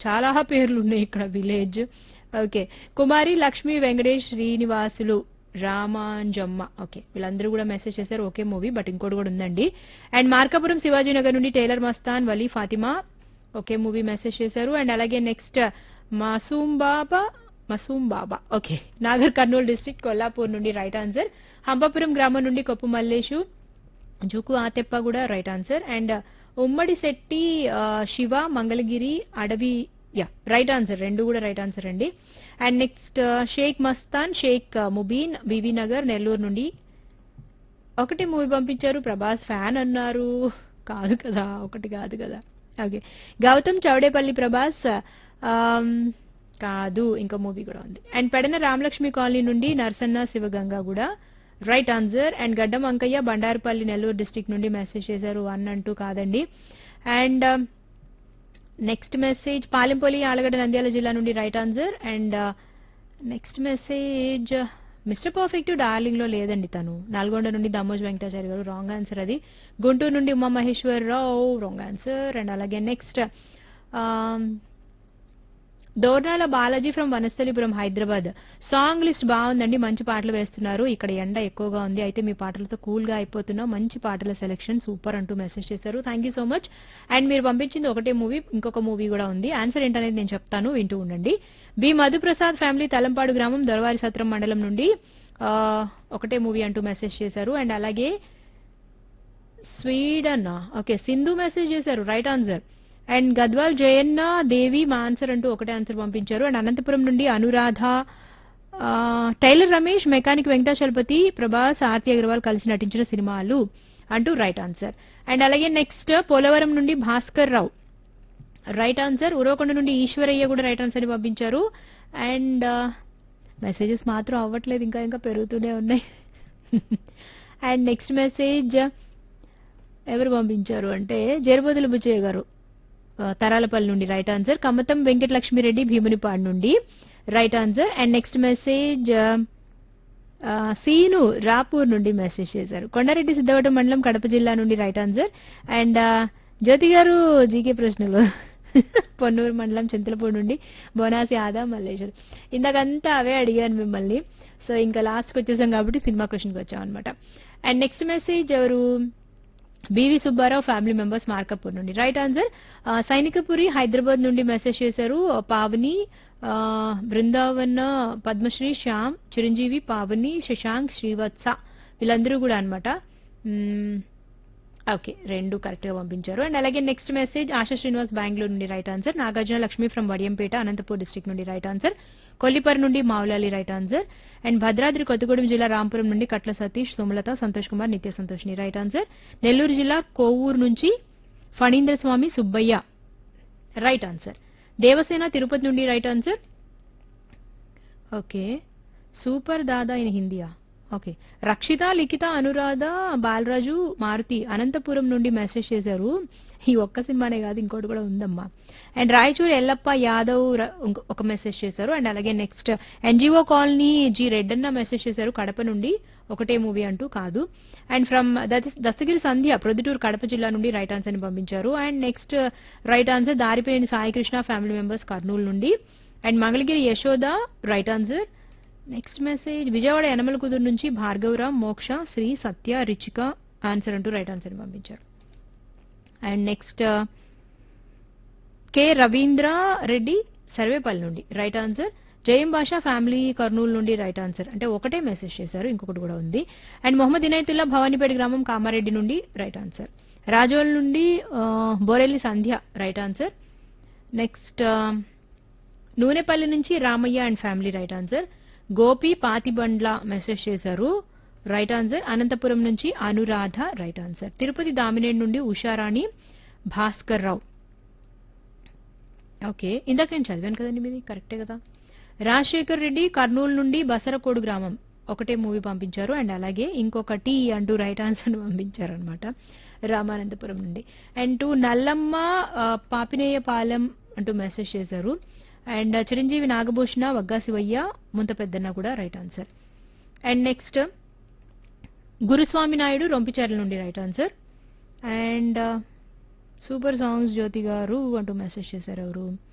చాలా పేర్లు ఉన్నాయి ఇక్కడ విలేజ్. ఓకే. కుమారి లక్ష్మి వెంకటేష్ శ్రీనివాసులు రామాంజమ్మ. ఓకే, వీళ్ళందరూ కూడా మెసేజ్ చేశారు ఒకే మూవీ, బట్ ఇంకోటి కూడా ఉందండి. అండ్ మార్కాపురం శివాజీనగర్ నుండి టైలర్ మస్తాన్ వలీ ఫాతిమా ఒకే మూవీ మెసేజ్ చేశారు. అండ్ అలాగే నెక్స్ట్ మసూమ్ బాబా ఓకే, నాగర్ కర్నూలు డిస్ట్రిక్ట్ కొల్లాపూర్ నుండి రైట్ ఆన్సర్. హంపాపురం గ్రామం నుండి కొప్పు మల్లేషు జుకు ఆతెప్ప కూడా రైట్ ఆన్సర్. అండ్ ఉమ్మడి శెట్టి శివ మంగళగిరి అడవి యా రైట్ ఆన్సర్, రెండు కూడా రైట్ ఆన్సర్ అండి. And next Sheikh Mastan Sheikh Mubeen BV Nagar Nellore నుండి ఒకటి మూవీ పంపించారు. ప్రభాస్ ఫ్యాన్ అన్నారు, కాదు కదా, ఒకటి కాదు కదా. ఓకే. గౌతమ్ చౌడేపల్లి ప్రభాస్ కాదు, ఇంకో మూవీ కూడా ఉంది. అండ్ పెడన రామలక్ష్మి కాలనీ నుండి నర్సన్న శివగంగా కూడా రైట్ ఆన్సర్. అండ్ గడ్డం అంకయ్య బండారుపల్లి నెల్లూరు డిస్ట్రిక్ట్ నుండి మెసేజ్ చేశారు, 1 and 2 కాదండి. And next message Palempalli Allagadda Nandyal జిల్లా నుండి right answer. And next message mister perfect darling లో లేదండి, తను నల్గొండ నుండి దమ్మోజ్ వెంకటాచారి గారు రాంగ్ ఆన్సర్ అది. గుంటూరు నుండి ఉమామహేశ్వరరావు రాంగ్ ఆన్సర్. అండ్ అలాగే next Dornala Balaji from Vanasthalipuram Hyderabad. Song list బాగుందండి, మంచి పాటలు వేస్తున్నారు. ఇక్కడ ఎండ ఎక్కువగా ఉంది, అయితే మీ పాటలతో కూల్ గా అయిపోతున్నాం, మంచి పాటల సెలెక్షన్ సూపర్ అంటూ మెసేజ్ చేశారు. Thank you so much. And మీరు పంపించింది ఒకటే మూవీ, ఇంకొక మూవీ కూడా ఉంది. ఆన్సర్ ఏంటనేది నేను చెప్తాను, వింటూ ఉండండి. బి మధుప్రసాద్ ఫ్యామిలీ తలంపాడు గ్రామం దొరవారి సత్రం మండలం నుండి ఒకటే మూవీ అంటూ మెసేజ్ చేశారు. అండ్ అలాగే స్వీడన్ ఓకే సింధు మెసేజ్ చేశారు right answer. And Gadwal Jayanna దేవి మా ఆన్సర్ అంటూ ఒకటే ఆన్సర్ పంపించారు. అండ్ అనంతపురం నుండి అనురాధ టైలర్ రమేష్ మెకానిక్ వెంకటాచలపతి ప్రభాస్ ఆర్తి అగర్వాల్ కలిసి నటించిన సినిమాలు అంటూ రైట్ ఆన్సర్. అండ్ అలాగే నెక్స్ట్ పోలవరం నుండి భాస్కర్ రావు రైట్ ఆన్సర్. ఉరవకొండ నుండి ఈశ్వరయ్య కూడా రైట్ ఆన్సర్ ని పంపించారు. అండ్ మెసేజెస్ మాత్రం అవ్వట్లేదు, ఇంకా ఇంకా పెరుగుతూనే ఉన్నాయి. అండ్ నెక్స్ట్ మెసేజ్ ఎవరు పంపించారు అంటే జేరుబోతుల బుచ్చయ్య గారు తరాలపల్లి నుండి రైట్ ఆన్సర్. కమతం వెంకటలక్ష్మిరెడ్డి భీమునిపాడు నుండి right answer. And next message scene Rapur నుండి మెసేజ్ చేశారు. కొండారెడ్డి సిద్ధవటం మండలం కడప జిల్లా నుండి రైట్ ఆన్సర్. అండ్ జ్యోతి గారు జీకే ప్రశ్నలు పొన్నూరు మండలం చింతలపూడి నుండి బోనాసి ఆదా మల్లేశ్వర్. ఇందాకంతా అవే అడిగాను మిమ్మల్ని, సో ఇంకా లాస్ట్కి వచ్చేసాం కాబట్టి సినిమా క్వశ్చన్కి వచ్చాం అనమాట. అండ్ నెక్స్ట్ మెసేజ్ ఎవరు BV Subbarao family members Markapur నుండి రైట్ ఆన్సర్. సైనికపురి హైదరాబాద్ నుండి మెసేజ్ చేశారు పావని బృందావన పద్మశ్రీ శ్యామ్ చిరంజీవి పావని శశాంక్ శ్రీవత్స వీళ్ళందరూ కూడా అనమాట. ఓకే, రెండు కరెక్ట్ గా పంపించారు. అండ్ అలాగే నెక్స్ట్ మెసేజ్ ఆశా శ్రీనివాస్ బెంగళూరు నుండి right answer. Nagarjuna Lakshmi from Vadiyampeta Anantapur district నుండి రైట్ ఆన్సర్. కొల్లిపర్ నుండి Mavulali right answer. And Bhadradri Kothagudem జిల్లా రాంపురం నుండి కట్ల సతీష్ సుమలత సంతోష్ కుమార్ నిత్య సంతోష్ని రైట్ ఆన్సర్. నెల్లూరు జిల్లా కోవూరు నుంచి ఫణీంద్ర స్వామి సుబ్బయ్య రైట్ ఆన్సర్. దేవసేన తిరుపతి నుండి right answer. Okay, super Dada in హిందీయా. Okay, రక్షిత లిఖిత అనురాధ బాలరాజు మారుతి అనంతపురం నుండి మెసేజ్ చేశారు. ఈ ఒక్క సినిమానే కాదు, ఇంకోటి కూడా ఉందమ్మా. అండ్ రాయచూరు ఎల్లప్ప యాదవ్ ఒక మెసేజ్ చేశారు. అండ్ అలాగే next NGO colony G Reddanna message చేశారు కడప నుండి ఒకటే మూవీ అంటూ కాదు. అండ్ ఫ్రమ్ దస్తగిరి సంధ్య ప్రొద్దుటూరు కడప జిల్లా నుండి రైట్ ఆన్సర్ ని పంపించారు. And next right answer దారిపోయిన Saikrishna family members Kurnool నుండి. And Mangalagiri Yashoda right answer. Next message Vijayawada Yanamala కుదురు నుంచి భార్గవరామ్ మోక్ష శ్రీ సత్య రిచిక ఆన్సర్ అంటూ రైట్ ఆన్సర్ పంపించారు. And next K Ravindra Reddy Sarvepalli నుండి రైట్ ఆన్సర్. జయం బాషా ఫ్యామిలీ కర్నూలు నుండి రైట్ ఆన్సర్. అంటే ఒకటే మెసేజ్ చేశారు, ఇంకొకటి కూడా ఉంది. అండ్ మొహమ్మద్ ఇనయతుల్లా భవానీపేట గ్రామం కామారెడ్డి నుండి రైట్ ఆన్సర్. రాజోల్ నుండి బోరెల్లి సంధ్య రైట్ ఆన్సర్. నెక్స్ట్ నూనెపల్లి నుంచి Ramayya and family right answer. Gopi Pathibandla message చేశారు రైట్ ఆన్సర్. అనంతపురం నుంచి అనురాధ రైట్ ఆన్సర్. తిరుపతి దామినేని నుండి ఉషారాణి భాస్కర్ రావు. ఓకే, ఇందాక నేను చదివాను కదండి, మీది కరెక్టే కదా. రాజశేఖర్ రెడ్డి కర్నూలు నుండి బసరకోడు గ్రామం ఒకటే మూవీ పంపించారు. అండ్ అలాగే ఇంకొకటి అంటూ రైట్ ఆన్సర్ పంపించారు అనమాట రామానంతపురం నుండి. అండ్ టు నల్లమ్మ పాపినేయపాలెం అంటూ మెసేజ్ చేశారు. అండ్ చిరంజీవి నాగభూషణ వగ్గా శివయ్య ముంత పెద్దన్న కూడా రైట్ ఆన్సర్. అండ్ నెక్స్ట్ గురుస్వామి నాయుడు రొంపిచర్ల నుండి right answer. And super songs జ్యోతి గారు అంటూ మెసేజ్ చేశారు ఎవరు